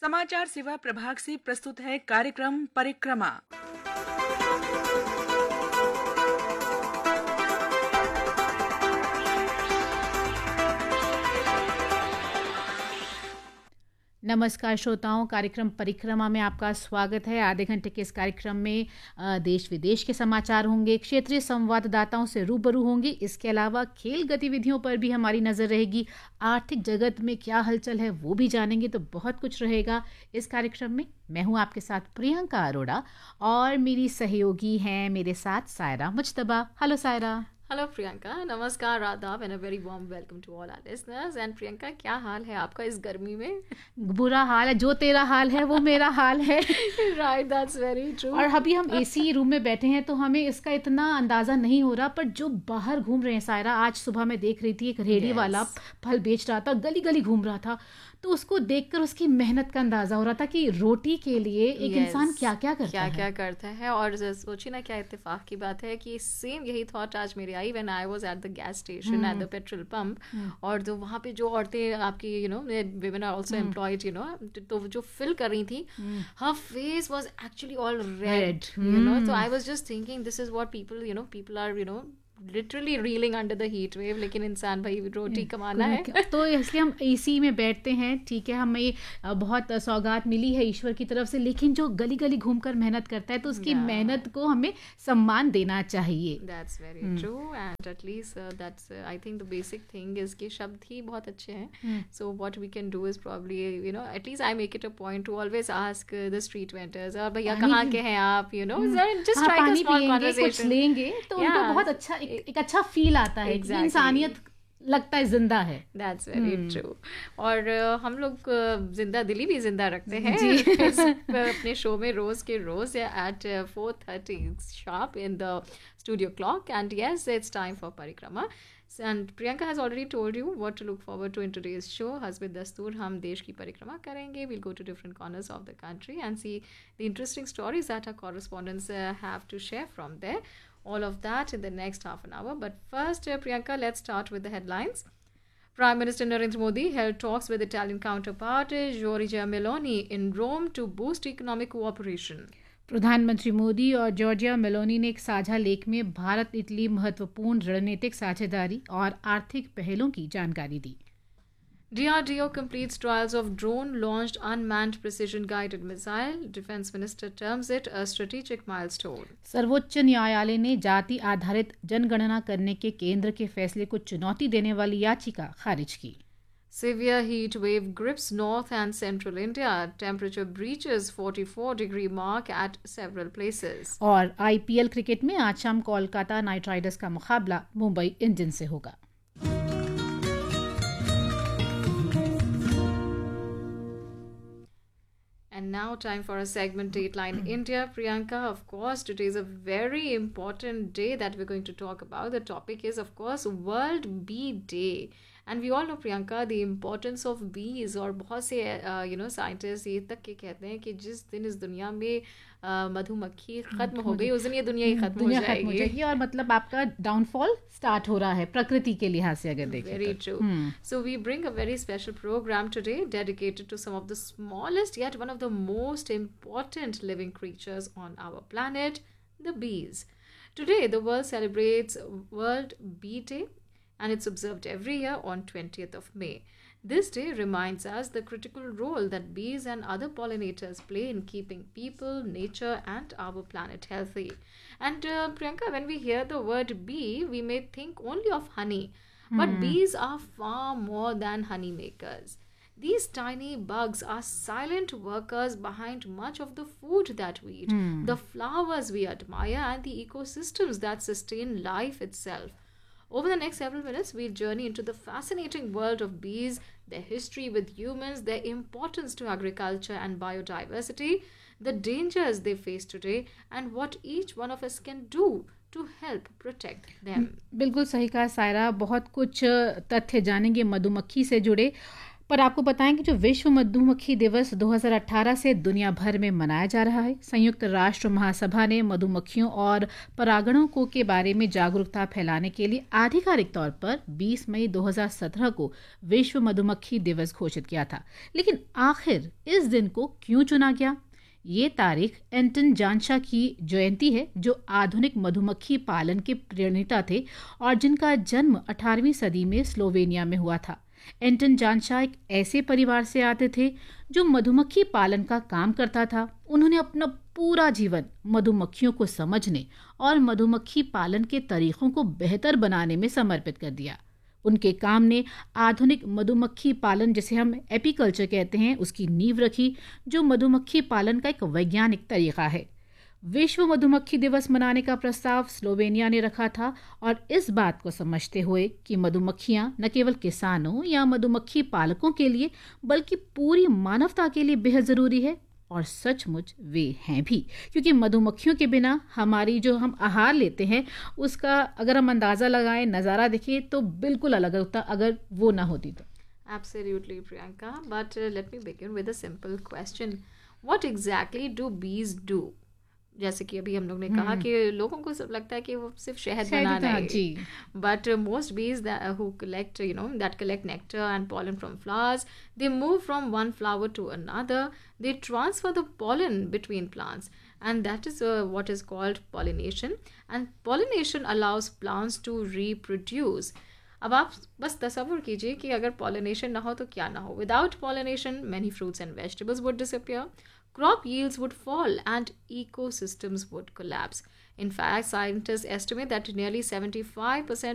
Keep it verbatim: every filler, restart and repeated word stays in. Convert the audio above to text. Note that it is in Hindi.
समाचार सेवा प्रभाग से प्रस्तुत है कार्यक्रम परिक्रमा। नमस्कार श्रोताओं, कार्यक्रम परिक्रमा में आपका स्वागत है। आधे घंटे के इस कार्यक्रम में देश विदेश के समाचार होंगे, क्षेत्रीय संवाददाताओं से रूबरू होंगे। इसके अलावा खेल गतिविधियों पर भी हमारी नज़र रहेगी। आर्थिक जगत में क्या हलचल है वो भी जानेंगे, तो बहुत कुछ रहेगा इस कार्यक्रम में। मैं हूं आपके साथ प्रियंका अरोड़ा और मेरी सहयोगी हैं मेरे साथ सायरा मुज्तबा। हेलो सायरा। हेलो प्रियंका, नमस्कार, आदाब and a very warm welcome to all our listeners. And Priyanka, क्या हाल है आपका इस गर्मी में? बुरा हाल है, जो तेरा हाल है वो मेरा हाल है। Right, that's very true. और अभी हम एसी रूम में बैठे हैं तो हमें इसका इतना अंदाजा नहीं हो रहा, पर जो बाहर घूम रहे हैं सायरा, आज सुबह मैं देख रही थी एक रेहड़ी yes. वाला फल बेच रहा था, गली गली घूम रहा था, तो उसको देखकर उसकी मेहनत का अंदाजा हो रहा था कि रोटी के लिए एक yes. इंसान क्या क्या करता क्या है क्या करता है। और सोची ना, क्या इत्तेफाक की बात है कि सेम यही थॉट आज मेरी I when I was at the gas station, at the petrol pump. और जो वहाँ पे जो औरतें आपकी you know women are also employed you know, तो जो फिल कर रही थी, हर face was actually all red you know. तो I was just thinking this is what people you know people are you know literally railing under the heat wave. लेकिन इंसान भाई रोटी कमाना है, तो इसलिए हम एसी में बैठते हैं। ठीक है, हमें बहुत सौगात मिली है ईश्वर की तरफ से, लेकिन जो गली गली घूमकर मेहनत करता है तो उसकी yeah. मेहनत को हमें सम्मान देना चाहिए। That's very true. And at least that's I think the basic thing is कि शब्द ही बहुत अच्छे हैं। So what we can do is probably you know at least I make it a point two always ask the street vendors, और भैया कहाँ के हैं आप, you know just strike a small conversation, लेंगे तो उनको बहुत अच्छा एक, एक अच्छा फील आता है। exactly. इंसानियत लगता है जिंदा है। That's very hmm. true. और uh, हम लोग uh, जिंदा दिली भी जिंदा रखते हैं अपने शो में रोज के रोज eight four thirty sharp in the studio clock. And yes, it's time for Parikrama. And Priyanka has already told you what to look forward to in today's show. Hasbid Dastur, हम देश की परिक्रमा करेंगे. We'll go to different corners of the country and see the interesting stories that our correspondents uh, have to share from there. All of that in the next half an hour. But first, uh, Priyanka, let's start with the headlines. Prime Minister Narendra Modi held talks with Italian counterpart Giorgia Meloni in Rome to boost economic cooperation. प्रधानमंत्री मोदी और जॉर्जिया मेलोनी ने एक साझा लेख में भारत इटली महत्वपूर्ण रणनीतिक साझेदारी और आर्थिक पहलों की जानकारी दी। D R D O completes trials of drone-launched unmanned precision-guided missile. Defense Minister terms it a strategic milestone. सर्वोच्च न्यायालय ने जाति आधारित जनगणना करने के केंद्र के फैसले को चुनौती देने वाली याचिका खारिज की। Severe heat wave grips north and central India. Temperature breaches forty-four degree mark at several places. और आई पी एल क्रिकेट में आज शाम कोलकाता नाइट राइडर्स का मुकाबला मुंबई इंडियंस से होगा। And now time for a segment Dateline India. Priyanka, of course, today is a very important day that we're going to talk about. The topic is, of course, World Bee Day. And we all know, Priyanka, the importance of bees. और बहुत से यू नो साइंटिस्ट ये तक के कहते हैं कि जिस दिन इस दुनिया में मधुमक्खी खत्म हो गई, उस दिन ये दुनिया ही खत्म हो जाएगी। और मतलब आपका डाउनफॉल स्टार्ट हो रहा है प्रकृति के लिहाज से अगर देखें। Very true. So we bring a very special program today dedicated to some of the smallest yet one of the most important living creatures on our planet, the bees. Today, the world celebrates World Bee Day, and it's observed every year on twentieth of May. This day reminds us the critical role that bees and other pollinators play in keeping people, nature, and our planet healthy. And uh, Priyanka, when we hear the word bee, we may think only of honey, but hmm. bees are far more than honey makers. These tiny bugs are silent workers behind much of the food that we eat, hmm. the flowers we admire, and the ecosystems that sustain life itself. Over the next several minutes, we'll journey into the fascinating world of bees, their history with humans, their importance to agriculture and biodiversity, the dangers they face today, and what each one of us can do to help protect them. बिल्कुल सही कहा सायरा, बहुत कुछ तथ्य जानेंगे मधुमक्खी से जुड़े। पर आपको बताएं कि जो विश्व मधुमक्खी दिवस दो हज़ार अठारह से दुनिया भर में मनाया जा रहा है, संयुक्त राष्ट्र महासभा ने मधुमक्खियों और परागणकों के बारे में जागरूकता फैलाने के लिए आधिकारिक तौर पर बीस मई दो हज़ार सत्रह को विश्व मधुमक्खी दिवस घोषित किया था। लेकिन आखिर इस दिन को क्यों चुना गया? ये तारीख एंटन जानशा की जयंती है, जो आधुनिक मधुमक्खी पालन के प्रणेता थे और जिनका जन्म अठारहवीं सदी में स्लोवेनिया में हुआ था। एंटन जानशा एक ऐसे परिवार से आते थे जो मधुमक्खी पालन का काम करता था। उन्होंने अपना पूरा जीवन मधुमक्खियों को समझने और मधुमक्खी पालन के तरीकों को बेहतर बनाने में समर्पित कर दिया। उनके काम ने आधुनिक मधुमक्खी पालन, जिसे हम एपीकल्चर कहते हैं, उसकी नींव रखी, जो मधुमक्खी पालन का एक वैज्ञानिक तरीका है। विश्व मधुमक्खी दिवस मनाने का प्रस्ताव स्लोवेनिया ने रखा था और इस बात को समझते हुए कि मधुमक्खियां न केवल किसानों या मधुमक्खी पालकों के लिए बल्कि पूरी मानवता के लिए बेहद ज़रूरी है। और सचमुच वे हैं भी, क्योंकि मधुमक्खियों के बिना हमारी जो हम आहार लेते हैं उसका अगर हम अंदाज़ा लगाएं, नज़ारा देखें तो बिल्कुल अलग होता अगर वो ना होती तो। Absolutely, Priyanka. But uh, let me begin with a simple question. What exactly do bees do? जैसे कि अभी हम लोग ने कहा कि लोगों को सब लगता है कि वो सिर्फ शहद बनाना है, बट मोस्ट बीज who collect you know that collect nectar and pollen from flowers, they move from one flower to another, they transfer the pollen between plants, and that is uh, what is called pollination, and pollination allows plants to reproduce. अब आप बस तसव्वुर कीजिए कि अगर pollination ना हो तो क्या ना हो. Without pollination, many fruits and vegetables would disappear, crop yields would fall, and ecosystems would collapse. In fact, scientists estimate that nearly seventy-five percent